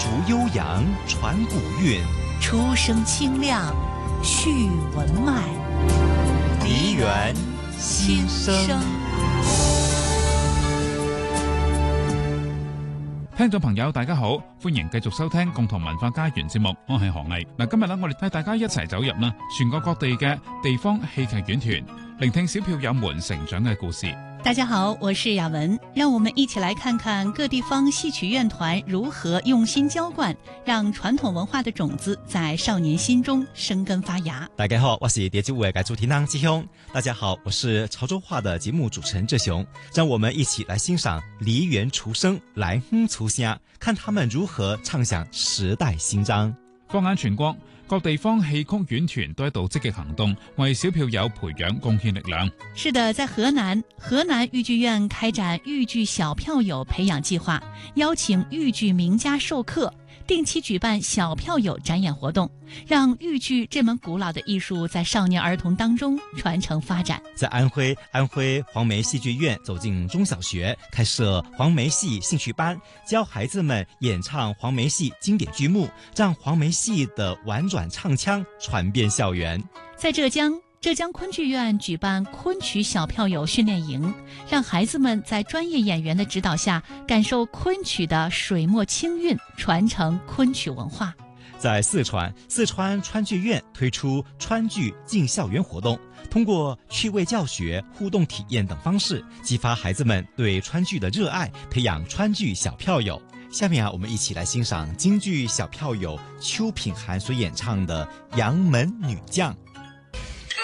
竹悠扬，传古韵， 出声清亮，续文脉。 梨园心声。 聽眾朋友大家好，歡迎繼續收聽共同文化家園節目，我係何毅。今日我哋帶大家一齊走入全國各地嘅地方戲劇院團，聆聽小票友們成長嘅故事。 大家好，我是雅文，讓我們一起來看看各地方戲曲院團如何用心澆灌，讓傳統文化的種子在少年心中生根發芽。 大家好，我是蝶之舞嘅主持人志雄。大家好，我是潮州話的節目主持人志雄。讓我們一起來欣賞梨園廚聲來哼粗聲，看他們如何唱響時代新章。 放眼全國，各地方戲曲院團都喺度積極行動，為小票友培養貢獻力量。 是的，在河南豫劇院開展豫劇小票友培養計劃，邀請豫劇名家授課，定期舉辦小票友展演活動，讓豫劇這門古老的藝術在少年兒童當中傳承發展。 在安徽黃梅戲劇院走進中小學，開設黃梅戲興趣班，教孩子們演唱黃梅戲經典劇目，讓黃梅戲的婉轉唱腔傳遍校園。 在浙江昆劇院舉辦昆曲小票友訓練營，讓孩子們在專業演員的指導下，感受昆曲的水墨清韻，傳承昆曲文化。 在四川川劇院推出川劇進校園活動，通過趣味教學、互動體驗等方式，激發孩子們對川劇的熱愛，培養川劇小票友。下面我們一起來欣賞京劇小票友邱品涵所演唱的《楊門女將》。